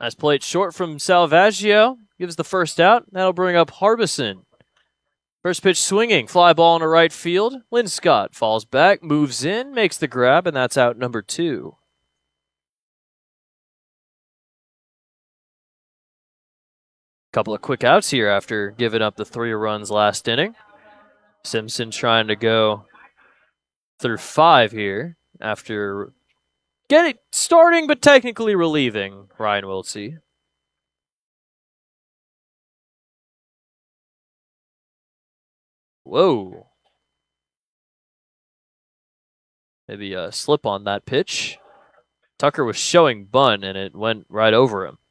Nice plate short from Salvaggio. Gives the first out. That'll bring up Harbison. First pitch swinging. Fly ball into right field. Linscott falls back, moves in, makes the grab, and that's out number 2. Couple of quick outs here after giving up the 3 runs last inning. Simpson trying to go through 5 here after starting but technically relieving Ryan Wiltsey. Whoa. Maybe a slip on that pitch. Tucker was showing bunt and it went right over him.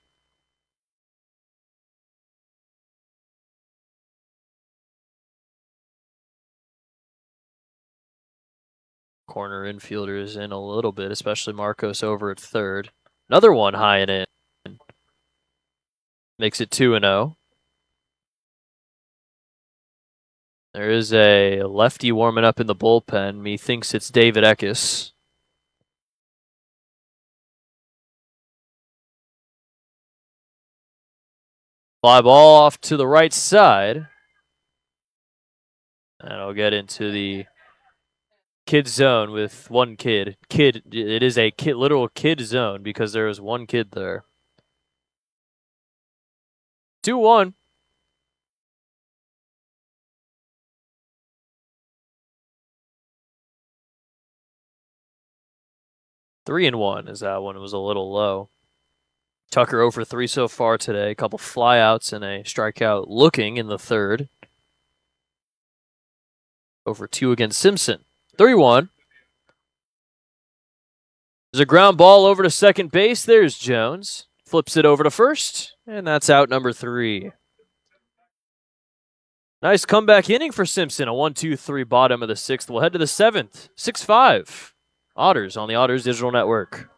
Corner infielders in a little bit, especially Marcos over at third. Another one high and in. Makes it 2-0. There is a lefty warming up in the bullpen. Methinks it's David Eckes. Fly ball off to the right side. And I'll get into the kid zone with one kid. It is a literal kid zone because there is one kid there. 2-1. Three and 1 as that one was a little low. Tucker over 3 so far today. A couple flyouts and a strikeout looking in the third. Over 2 against Simpson. 3-1. There's a ground ball over to second base. There's Jones. Flips it over to first. And that's out number 3. Nice comeback inning for Simpson. A 1-2-3 bottom of the 6th. We'll head to the 7th. 6-5. Otters on the Otters Digital Network.